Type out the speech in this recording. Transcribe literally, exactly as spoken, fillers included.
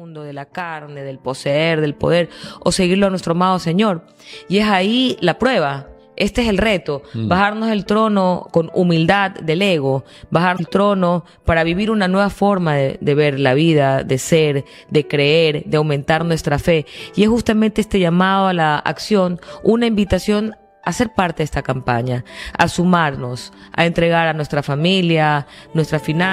mundo, de la carne, del poseer, del poder, o seguirlo a nuestro amado Señor. Y es ahí la prueba. Este es el reto, mm. bajarnos del trono con humildad del ego, bajar del trono para vivir una nueva forma de, de ver la vida, de ser, de creer, de aumentar nuestra fe. Y es justamente este llamado a la acción, una invitación a ser parte de esta campaña, a sumarnos, a entregar a nuestra familia, nuestra finanza,